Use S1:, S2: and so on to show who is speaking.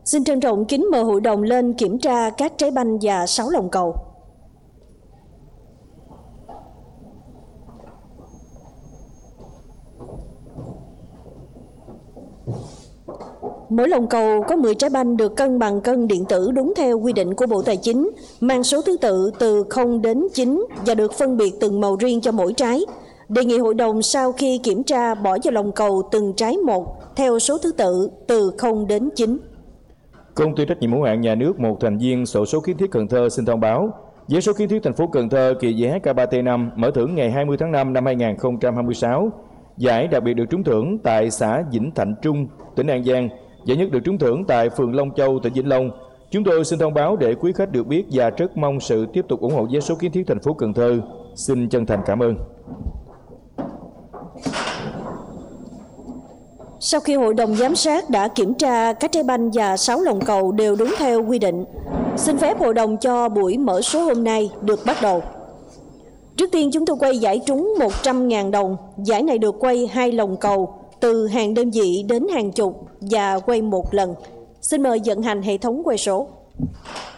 S1: Xin trân trọng kính mời hội đồng lên kiểm tra các trái banh và 6 lồng cầu. Mỗi lồng cầu có 10 trái banh được cân bằng cân điện tử đúng theo quy định của Bộ Tài chính, mang số thứ tự từ 0 đến 9 và được phân biệt từng màu riêng cho mỗi trái. Đề nghị hội đồng sau khi kiểm tra bỏ vào lồng cầu từng trái một theo số thứ tự từ 0 đến 9.
S2: Công ty trách nhiệm hữu hạn nhà nước một thành viên xổ số kiến thiết Cần Thơ xin thông báo với số kiến thiết thành phố Cần Thơ kỳ giải HK3T5 mở thưởng ngày 20 tháng 5 năm 2026. Giải đặc biệt được trúng thưởng tại xã Vĩnh Thạnh Trung, tỉnh An Giang. Giải nhất được trúng thưởng tại phường Long Châu, tỉnh Vĩnh Long. Chúng tôi xin thông báo để quý khách được biết và rất mong sự tiếp tục ủng hộ với số kiến thiết thành phố Cần Thơ. Xin chân thành cảm ơn.
S1: Sau khi hội đồng giám sát đã kiểm tra các trái banh và 6 lồng cầu đều đúng theo quy định, xin phép hội đồng cho buổi mở số hôm nay được bắt đầu. Trước tiên chúng tôi quay giải trúng 100.000 đồng. Giải này được quay 2 lồng cầu từ hàng đơn vị đến hàng chục và quay một lần. Xin mời vận hành hệ thống quay số.